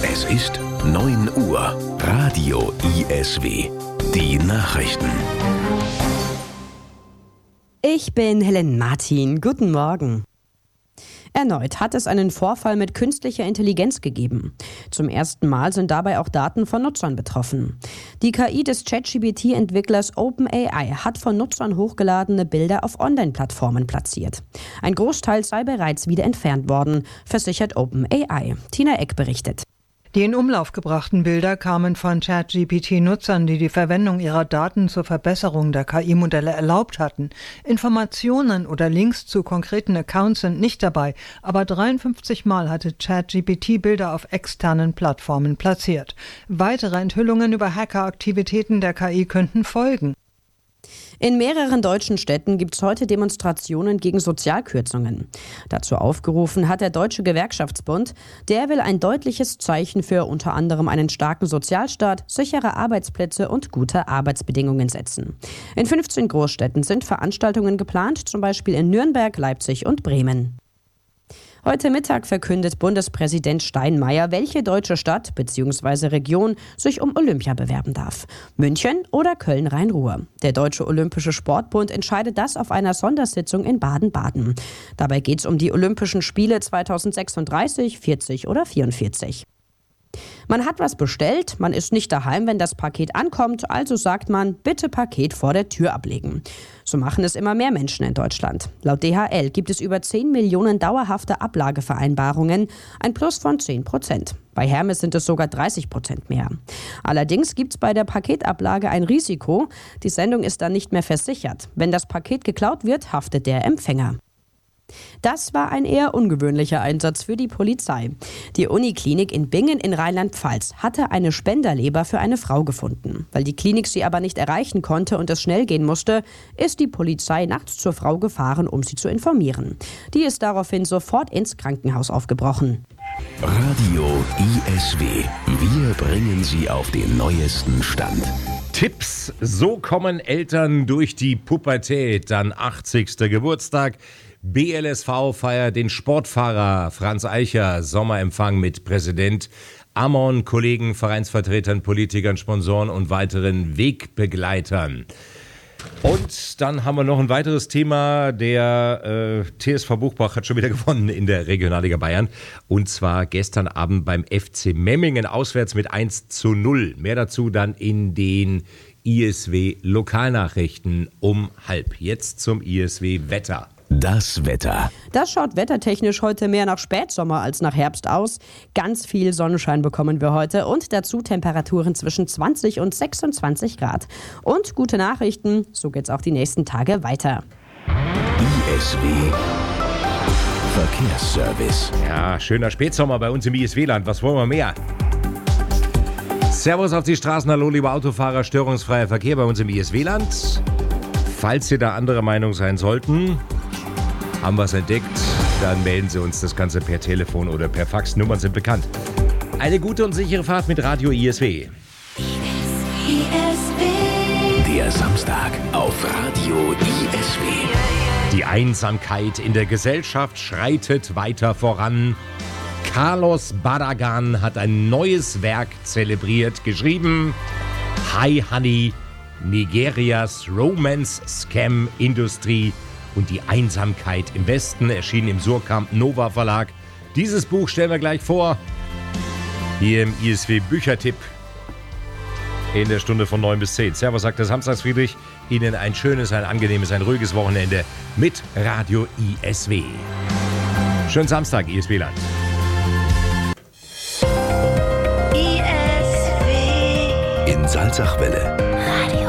Es ist 9 Uhr. Radio ISW. Die Nachrichten. Ich bin Helen Martin. Guten Morgen. Erneut hat es einen Vorfall mit künstlicher Intelligenz gegeben. Zum ersten Mal sind dabei auch Daten von Nutzern betroffen. Die KI des ChatGPT-Entwicklers OpenAI hat von Nutzern hochgeladene Bilder auf Online-Plattformen platziert. Ein Großteil sei bereits wieder entfernt worden, versichert OpenAI. Tina Eck berichtet. Die in Umlauf gebrachten Bilder kamen von ChatGPT-Nutzern, die die Verwendung ihrer Daten zur Verbesserung der KI-Modelle erlaubt hatten. Informationen oder Links zu konkreten Accounts sind nicht dabei, aber 53 Mal hatte ChatGPT Bilder auf externen Plattformen platziert. Weitere Enthüllungen über Hackeraktivitäten der KI könnten folgen. In mehreren deutschen Städten gibt es heute Demonstrationen gegen Sozialkürzungen. Dazu aufgerufen hat der Deutsche Gewerkschaftsbund. Der will ein deutliches Zeichen für unter anderem einen starken Sozialstaat, sichere Arbeitsplätze und gute Arbeitsbedingungen setzen. In 15 Großstädten sind Veranstaltungen geplant, zum Beispiel in Nürnberg, Leipzig und Bremen. Heute Mittag verkündet Bundespräsident Steinmeier, welche deutsche Stadt bzw. Region sich um Olympia bewerben darf. München oder Köln-Rhein-Ruhr. Der Deutsche Olympische Sportbund entscheidet das auf einer Sondersitzung in Baden-Baden. Dabei geht es um die Olympischen Spiele 2036, 40 oder 44. Man hat was bestellt, man ist nicht daheim, wenn das Paket ankommt, also sagt man, bitte Paket vor der Tür ablegen. So machen es immer mehr Menschen in Deutschland. Laut DHL gibt es über 10 Millionen dauerhafte Ablagevereinbarungen, ein Plus von 10%. Bei Hermes sind es sogar 30% mehr. Allerdings gibt es bei der Paketablage ein Risiko. Die Sendung ist dann nicht mehr versichert. Wenn das Paket geklaut wird, haftet der Empfänger. Das war ein eher ungewöhnlicher Einsatz für die Polizei. Die Uniklinik in Bingen in Rheinland-Pfalz hatte eine Spenderleber für eine Frau gefunden. Weil die Klinik sie aber nicht erreichen konnte und es schnell gehen musste, ist die Polizei nachts zur Frau gefahren, um sie zu informieren. Die ist daraufhin sofort ins Krankenhaus aufgebrochen. Radio ISW. Wir bringen Sie auf den neuesten Stand. Tipps: So kommen Eltern durch die Pubertät. Dann 80. Geburtstag. BLSV feiert den Sportfahrer Franz Eicher. Sommerempfang mit Präsident Amon, Kollegen, Vereinsvertretern, Politikern, Sponsoren und weiteren Wegbegleitern. Und dann haben wir noch ein weiteres Thema. Der TSV Buchbach hat schon wieder gewonnen in der Regionalliga Bayern. Und zwar gestern Abend beim FC Memmingen auswärts mit 1:0. Mehr dazu dann in den ISW Lokalnachrichten um 12:30. Jetzt zum ISW Wetter. Das Wetter. Das schaut wettertechnisch heute mehr nach Spätsommer als nach Herbst aus. Ganz viel Sonnenschein bekommen wir heute und dazu Temperaturen zwischen 20 und 26 Grad. Und gute Nachrichten, so geht's auch die nächsten Tage weiter. ISW Verkehrsservice. Ja, schöner Spätsommer bei uns im ISW-Land. Was wollen wir mehr? Servus auf die Straßen. Hallo, liebe Autofahrer. Störungsfreier Verkehr bei uns im ISW-Land. Falls Sie da anderer Meinung sein sollten, haben wir es entdeckt, dann melden Sie uns das Ganze per Telefon oder per Fax. Nummern sind bekannt. Eine gute und sichere Fahrt mit Radio ISW. Der Samstag auf Radio ISW. Die Einsamkeit in der Gesellschaft schreitet weiter voran. Carlos Barragan hat ein neues Werk zelebriert, geschrieben: Hi Honey, Nigerias Romance-Scam-Industrie und die Einsamkeit im Westen, erschienen im Surkamp Nova Verlag. Dieses Buch stellen wir gleich vor, hier im ISW Büchertipp in der Stunde von 9 bis 10. Servus, sagt der Samstagsfriedrich. Ihnen ein schönes, ein angenehmes, ein ruhiges Wochenende mit Radio ISW. Schönen Samstag, ISW-Land. In Salzachwelle. Radio